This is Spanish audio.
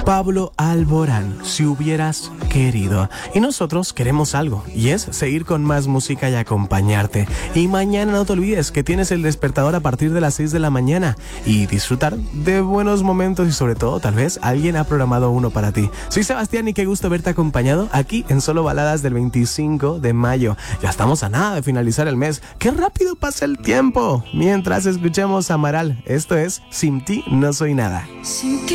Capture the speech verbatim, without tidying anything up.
Pablo Alborán, Si hubieras querido. Y nosotros queremos algo, y es seguir con más música y acompañarte. Y mañana no te olvides que tienes el despertador a partir de las seis de la mañana y disfrutar de buenos momentos y sobre todo tal vez alguien ha programado uno para ti. Soy Sebastián y qué gusto verte acompañado aquí en Solo Baladas del veinticinco de mayo. Ya estamos a nada de finalizar el mes. ¡Qué rápido pasa el tiempo! Mientras escuchemos a Amaral, esto es Sin ti no soy nada. Sin ti